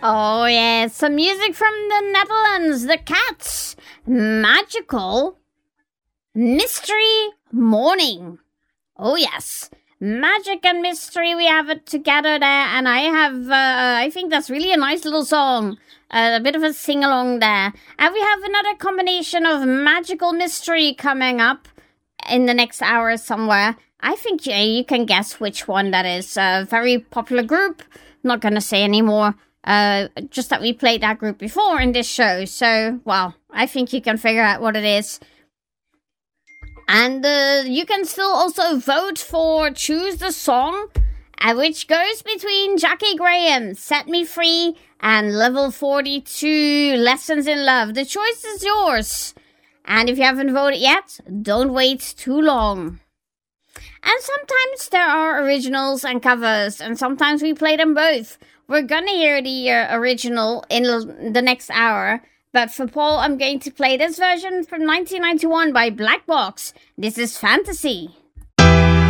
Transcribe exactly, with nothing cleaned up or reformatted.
Oh, yes, some music from the Netherlands, the Cats. Magical Mystery Morning. Oh, yes. Magic and mystery, we have it together there, and I have, uh, I think that's really a nice little song. Uh, a bit of a sing-along there. And we have another combination of magical mystery coming up in the next hour somewhere. I think yeah, you can guess which one that is. A very popular group. Not going to say anymore. Uh, just that we played that group before in this show. So, well, I think you can figure out what it is. And uh, you can still also vote for Choose the Song, uh, which goes between Jackie Graham, Set Me Free, and Level forty-two, Lessons in Love. The choice is yours. And if you haven't voted yet, don't wait too long. And sometimes there are originals and covers, and sometimes we play them both. We're gonna hear the uh, original in the next hour, but for Paul, I'm going to play this version from nineteen ninety-one by Black Box. This is Fantasy.